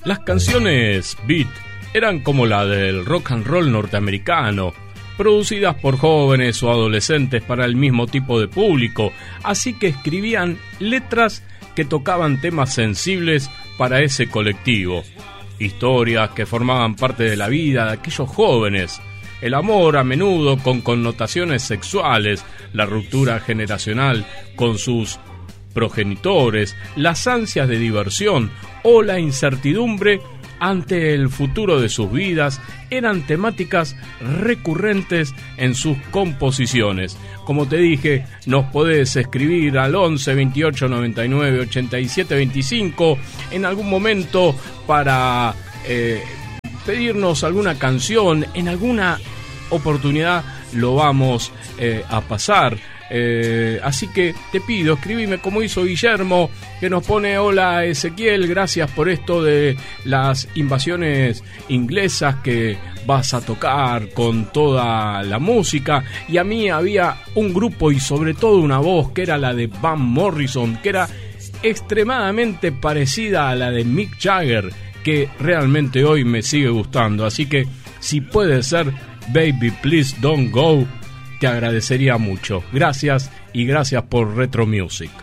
Las canciones beat eran como la del rock and roll norteamericano, producidas por jóvenes o adolescentes para el mismo tipo de público, así que escribían letras que tocaban temas sensibles para ese colectivo, historias que formaban parte de la vida de aquellos jóvenes, el amor a menudo con connotaciones sexuales, la ruptura generacional con sus progenitores, las ansias de diversión o la incertidumbre ante el futuro de sus vidas eran temáticas recurrentes en sus composiciones. Como te dije, nos podés escribir al 11 28 99 87 25 en algún momento para pedirnos alguna canción. En alguna oportunidad lo vamos a pasar. Así que te pido, escribime como hizo Guillermo, que nos pone: hola Ezequiel, gracias por esto de las invasiones inglesas que vas a tocar con toda la música. Y a mí había un grupo y sobre todo una voz que era la de Van Morrison, que era extremadamente parecida a la de Mick Jagger, que realmente hoy me sigue gustando. Así que si puede ser Baby Please Don't Go, te agradecería mucho. Gracias y gracias por Retro Music.